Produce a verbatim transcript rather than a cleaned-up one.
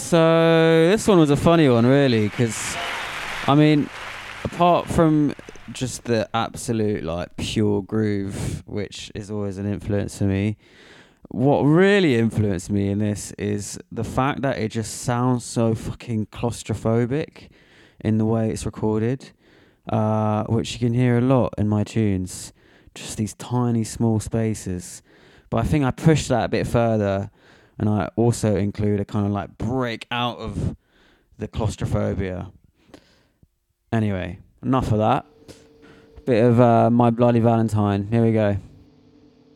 So this one was a funny one, really, because I mean, apart from just the absolute like pure groove, which is always an influence for me, what really influenced me in this is the fact that it just sounds so fucking claustrophobic in the way it's recorded, uh, which you can hear a lot in my tunes. Just these tiny, small spaces. But I think I pushed that a bit further, and I also include a kind of like break out of the claustrophobia. Anyway, enough of that. Bit of uh, My Bloody Valentine. Here we go.